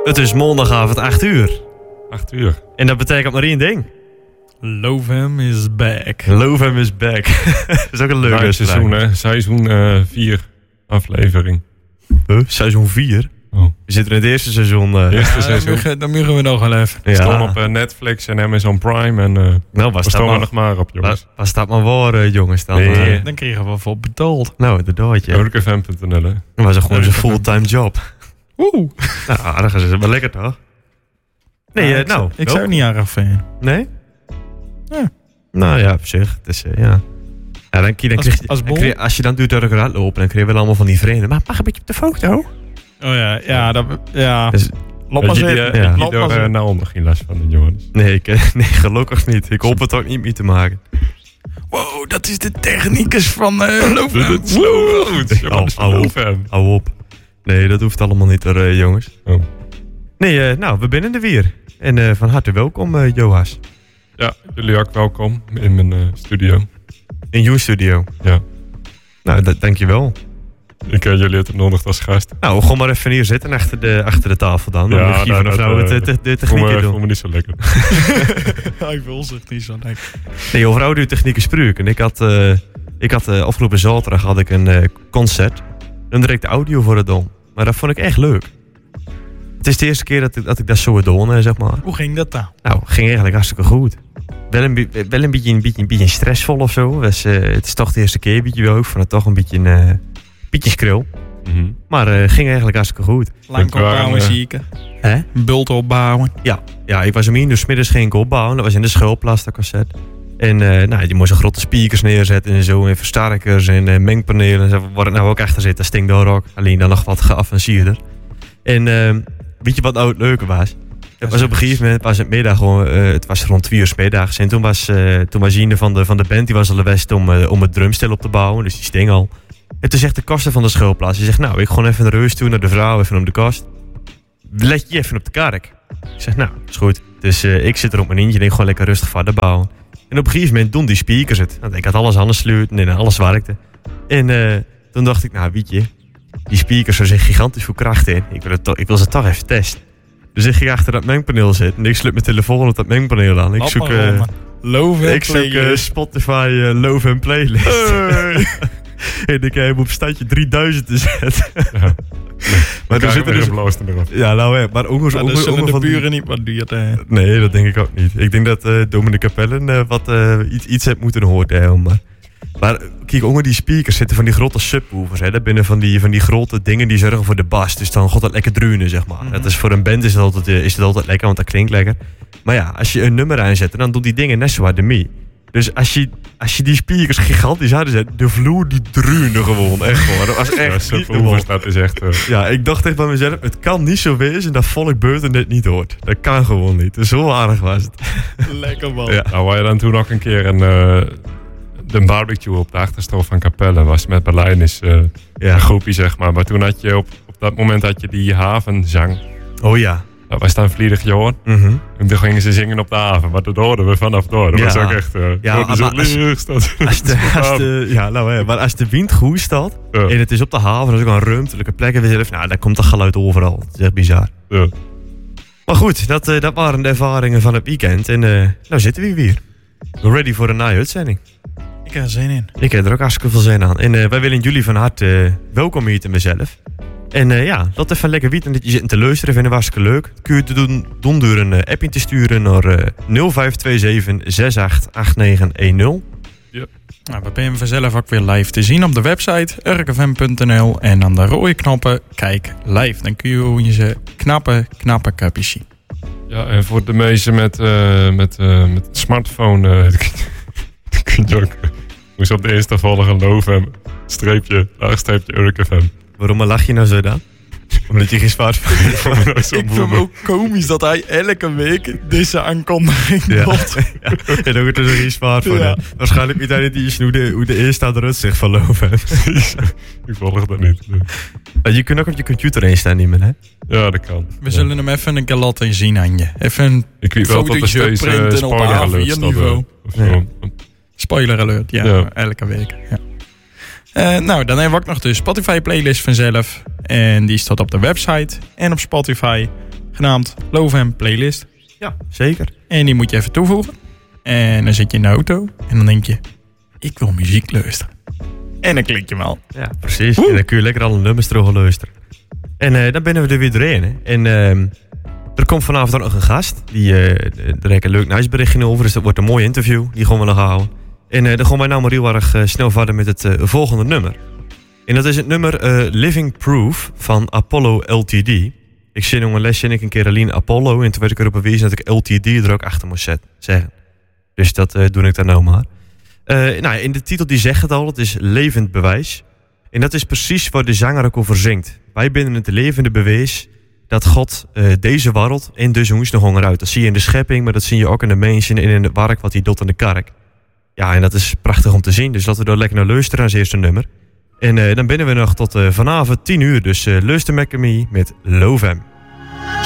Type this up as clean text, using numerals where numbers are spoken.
Het is maandagavond 8 uur. 8 uur. En dat betekent maar één ding. Loveham is back. Loveham is back. Dat is ook een leuke seizoen, hè? Seizoen 4 aflevering. Seizoen 4? Oh. We zitten in het eerste seizoen. Eerste seizoen. Dan mogen we nog wel even. Ja. Staan op Netflix en Amazon Prime. En nou, we staan er nog maar op, jongens. Waar staat maar waar, jongens? Dan, Nee. Dan kregen we voor betaald. Nou, inderdaad, ja. Urkefm.nl, hè? Dat was gewoon zijn fulltime job. Oeh. Nou, dat is wel lekker, toch? Nee, nou. Ik zou niet erg vinden. Nee? Ja. Nou ja, op zich. Het is, ja. Ja, dan als je dan doet door de lopen, dan kreeg je wel allemaal van die vreemden. Maar mag een beetje op de foto? Oh ja, ja. Dus, Laat maar zitten. Niet door Naom nog geen last van de jongens. nee, gelukkig niet. Ik hoop het ook niet mee te maken. Wow, dat is de technicus van Loveham. Dat is zo goed. Hou op. Nee, dat hoeft allemaal niet, jongens. Oh. Nee, nou, we binnen er weer. En van harte welkom, Joas. Ja, jullie ook welkom in mijn studio. In jouw studio. Ja. Nou, dankjewel. Ik heb jullie uitgenodigd als gast. Nou, gewoon maar even hier zitten achter de tafel dan. Dan moet je de techniek doen. Dat voelt me niet zo lekker. Hij wil zich niet zo lekker. Nee, over audiotechniek gesproken. Ik had afgelopen zaterdag had ik een concert. Dan direct de audio voor het doen. Maar dat vond ik echt leuk. Het is de eerste keer dat ik dat zo doen, zeg maar. Hoe ging dat dan? Nou, ging eigenlijk hartstikke goed. Wel een beetje stressvol of zo. Dus, het is toch de eerste keer, beetje wel. Ik vond het toch een beetje skril. Mm-hmm. Maar ging eigenlijk hartstikke goed. Lang opbouwen, zie ik. Hè? Bult opbouwen. Ja, ik was hem hier, dus 's middags ging ik opbouwen. Dat was in de schoolplaats, dat concert. En je moest een grote speakers neerzetten en zo. En versterkers en mengpanelen. En waar het nou ook achter zit, dat stinkt door ook. Alleen dan nog wat geavanceerder. En weet je wat nou het leuke was? Het was op een gegeven moment, was het middag gewoon, het was rond 2 uur 's middags. En toen was Jine van de band, die was al best om het drumstel op te bouwen. Dus die sting al. En toen zegt de koster van de schoolplaats, die zegt, nou, ik gewoon even naar de reus toe, naar de vrouw, even om de kast. Let je even op de kark. Ik zeg, nou, is goed. Dus ik zit er op mijn eentje en ik gewoon lekker rustig verder bouwen. En op een gegeven moment doen die speakers het. Want ik had alles aan de sluiten en alles werkte. En toen dacht ik, nou, weet je, die speakers er zit gigantisch veel kracht in. Ik wil ze toch even testen. Dus ik ging achter dat mengpaneel zitten en ik sluit mijn telefoon op dat mengpaneel aan. Ik zoek Spotify Loveham Playlist. Hey. En ik heb hem op standje 3000 te zetten. Ja. Maar er zitten dus erop. Ja, nou hè, maar ook dus zullen de buren niet wat duurt. Nee, dat denk ik ook niet. Ik denk dat Dominique Capellen iets heeft moeten horen. Maar kijk, onder die speakers zitten van die grote subwoofers. Hè. Dat binnen van die grote dingen die zorgen voor de bas. Dus dan gaat dat lekker druinen, zeg maar. Mm-hmm. Dat is voor een band is het altijd lekker, want dat klinkt lekker. Maar ja, als je een nummer aanzet, dan doen die dingen net zo hard mee. Dus als je die speakers gigantisch harder zet, de vloer die druinde gewoon. Echt gewoon. Dat was echt niet normaal. Dat is echt... Ja, ik dacht echt bij mezelf, het kan niet zo wezen dat volk buiten dit niet hoort. Dat kan gewoon niet. Dus zo aardig was het. Lekker man. Ja. Nou, waar je dan toen nog een keer de barbecue op de achterstof van Capelle was met Berlijn is een groepje, zeg maar. Maar toen had je op dat moment had je die havenzang. Oh ja. Dat was dan vliedig joh. Mm-hmm. En toen gingen ze zingen op de haven. Maar dat hoorden we vanaf door. Dat was ook echt... maar als de wind goed staat en het is op de haven, dat is ook een ruimtelijke plek. En we zeggen, nou, daar komt dat geluid overal. Dat is echt bizar. Ja. Maar goed, dat waren de ervaringen van het weekend. En nou zitten we weer. Ready voor een nieuwe uitzending. Ik heb er zin in. Ik heb er ook hartstikke veel zin aan. En wij willen jullie van harte welkom hier te mezelf. En laat even lekker weten dat je zit te luisteren. Vinden we hartstikke leuk. Kun je doen door een appje te sturen naar 0527 688910. Ja. Nou, we zijn vanzelf ook weer live te zien op de website urkefm.nl. En aan de rode knoppen kijk live. Dan kun je ze knappe kapjes zien. Ja, en voor de meesten met het smartphone... kun je ook... moest op de Insta volgen Loveham _laagstreepje Urkefm. Waarom lach je nou zo dan? Omdat je geen smartphone hebt. Ik vind het ook komisch dat hij elke week deze aankondiging doet. En dan wordt er geen smartphone. Ja. Waarschijnlijk weet hij niet hoe de eerste eruit zegt van Loveham. Ik volg dat niet. Je kunt ook op je computer instaan, hè? Ja, dat kan. We zullen hem even een keer laten zien aan je. Even een fotootje printen op A4-niveau. Spoiler alert, ja. Elke week. Ja. Nou, dan hebben we ook nog de Spotify playlist vanzelf. En die staat op de website en op Spotify. genaamd LoveM Playlist. Ja, zeker. En die moet je even toevoegen. En dan zit je in de auto en dan denk je, ik wil muziek luisteren. En dan klik je hem al. Ja, precies. En dan kun je lekker alle nummers terug luisteren. En dan ben we er weer doorheen. Hè. En er komt vanavond ook nog een gast. Die er heeft een leuk nieuwsberichtje over. Dus dat wordt een mooi interview. Die gaan we nog houden. En dan gaan wij nou maar heel erg snel verder met het volgende nummer. En dat is het nummer Living Proof van Apollo LTD. Ik zie nog een lesje en ik een keer alleen Apollo. En toen werd ik erop bewezen dat ik LTD er ook achter moest zeggen. Dus dat doe ik dan nou maar. In de titel die zegt het al. Het is levend bewijs. En dat is precies waar de zanger ook over zingt. Wij binnen het levende bewijs dat God deze wereld en dus ons nog honger uit. Dat zie je in de schepping, maar dat zie je ook in de mensen en in het werk wat hij doet in de kerk. Ja, en dat is prachtig om te zien. Dus laten we daar lekker naar luisteren als eerste nummer. En dan binnen we nog tot vanavond 10 uur. Dus luister met me met LoveM.